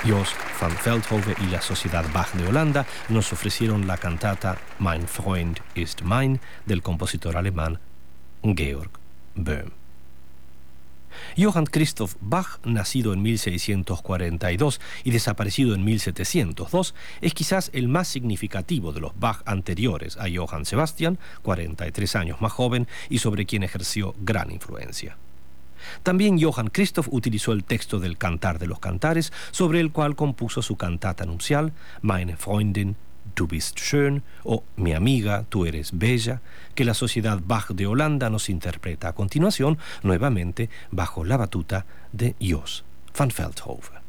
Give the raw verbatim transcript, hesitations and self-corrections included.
Jos van Veldhoven y la Sociedad Bach de Holanda nos ofrecieron la cantata Mein Freund ist mein del compositor alemán Georg Böhm. Johann Christoph Bach, nacido en mil seiscientos cuarenta y dos y desaparecido en mil setecientos dos, es quizás el más significativo de los Bach anteriores a Johann Sebastian, cuarenta y tres años más joven y sobre quien ejerció gran influencia. También Johann Christoph utilizó el texto del Cantar de los Cantares, sobre el cual compuso su cantata nupcial, Meine Freundin, du bist schön, o Mi amiga, tú eres bella, que la Sociedad Bach de Holanda nos interpreta a continuación, nuevamente bajo la batuta de Jos van Veldhoven.